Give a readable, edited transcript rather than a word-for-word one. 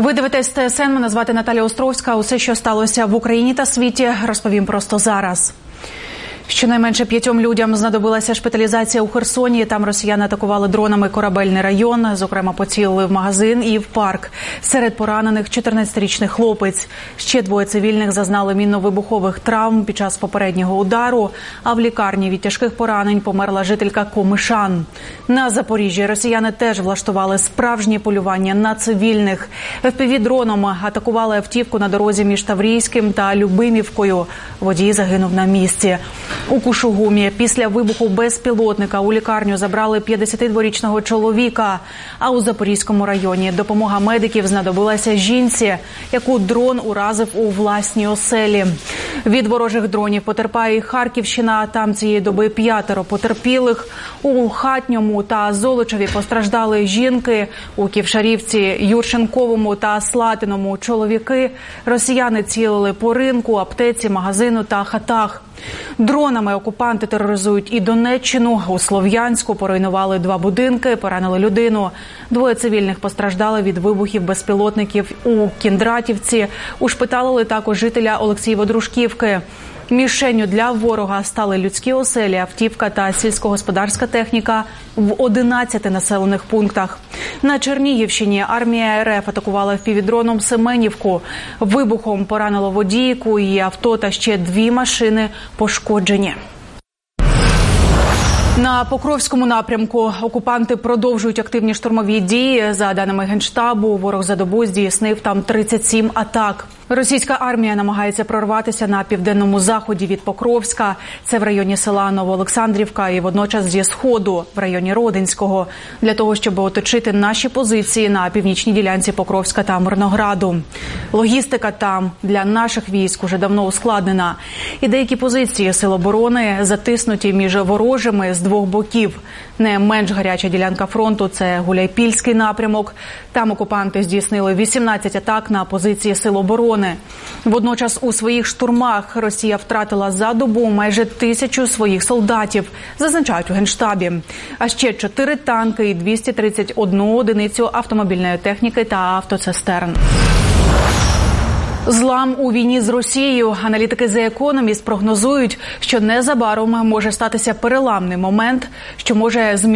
Ви дивитесь ТСН, мене звати Наталія Островська. Усе, що сталося в Україні та світі, розповім просто зараз. Щонайменше 5 людям знадобилася шпиталізація у Херсоні. Там росіяни атакували дронами корабельний район, зокрема поцілили в магазин і в парк. Серед поранених 14-річний хлопець. Ще 2 цивільних зазнали мінно-вибухових травм під час попереднього удару, а в лікарні від тяжких поранень померла жителька Комишан. На Запоріжжі росіяни теж влаштували справжнє полювання на цивільних. FPV-дроном атакували автівку на дорозі між Таврійським та Любимівкою. Водій загинув на місці. У Кушугумі після вибуху безпілотника у лікарню забрали 52-річного чоловіка. А у Запорізькому районі допомога медиків знадобилася жінці, яку дрон уразив у власній оселі. Від ворожих дронів потерпає і Харківщина. Там цієї доби 5 потерпілих. У Хатньому та Золочеві постраждали жінки. У Ківшарівці, Юршенковому та Слатиному чоловіки. Росіяни цілили по ринку, аптеці, магазину та хатах. Дронами окупанти тероризують і Донеччину. У Слов'янську поруйнували 2 будинки, поранили людину. 2 цивільних постраждали від вибухів безпілотників у Кіндратівці. Ушпиталили також жителя Олексієво-Дружківки. Мішенню для ворога стали людські оселі, автівка та сільськогосподарська техніка в 11 населених пунктах. На Чернігівщині армія РФ атакувала FPV-дроном Семенівку. Вибухом поранило водійку, її авто та ще 2 машини пошкоджені. На Покровському напрямку окупанти продовжують активні штурмові дії. За даними Генштабу, ворог за добу здійснив там 37 атак. Російська армія намагається прорватися на південному заході від Покровська. Це в районі села Новоолександрівка і водночас зі сходу, в районі Родинського, для того, щоб оточити наші позиції на північній ділянці Покровська та Мирнограду. Логістика там для наших військ уже давно ускладнена. І деякі позиції сил оборони затиснуті між ворожими з 2 боків. Не менш гаряча ділянка фронту – це Гуляйпільський напрямок. Там окупанти здійснили 18 атак на позиції сил оборони. Водночас у своїх штурмах Росія втратила за добу майже 1000 своїх солдатів, зазначають у Генштабі. А ще 4 танки і 231 одиницю автомобільної техніки та автоцистерн. Злам у війні з Росією. Аналітики The Economist прогнозують, що незабаром може статися переламний момент, що може змінити